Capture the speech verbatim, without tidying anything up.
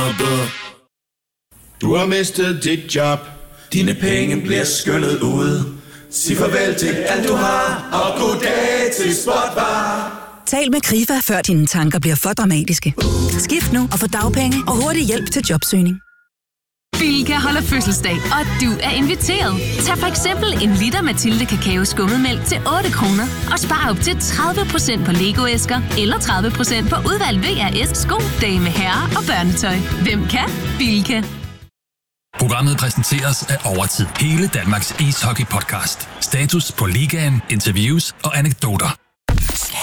Du har mistet dit job. Dine penge bliver skyndet ud. Sig farvel til alt du har, og goddag til Spotbar. Tal med Krifa, før dine tanker bliver for dramatiske. Skift nu og få dagpenge og hurtig hjælp til jobsøgning. Bilka holder fødselsdag, og du er inviteret. Tag for eksempel en liter Mathilde Kakao Skummetmælk til otte kroner og spar op til tredive procent på Lego-æsker eller tredive procent på udvalgt V R S sko, dame, herre og børnetøj. Hvem kan? Bilka. Programmet præsenteres af Overtid. Hele Danmarks ishockey-podcast. Status på ligaen, interviews og anekdoter.